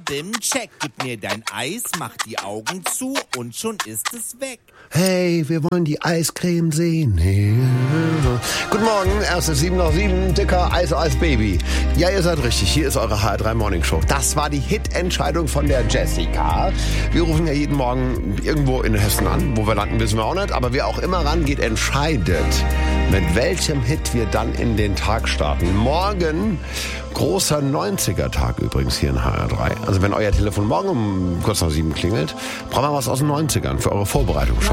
Check. Gib mir dein Eis, mach die Augen zu und schon ist es weg. Hey, wir wollen die Eiscreme sehen. Guten Morgen, erst ist 7:07, dicker Eis Baby. Ja, ihr seid richtig, hier ist eure HR3 Morning Show. Das war die Hit-Entscheidung von der Jessica. Wir rufen ja jeden Morgen irgendwo in Hessen an. Wo wir landen, wissen wir auch nicht. Aber wer auch immer rangeht, entscheidet, mit welchem Hit wir dann in den Tag starten. Morgen großer 90er-Tag übrigens hier in HR3. Also wenn euer Telefon morgen um kurz nach 7 klingelt, brauchen wir was aus den 90ern für eure Vorbereitung schon.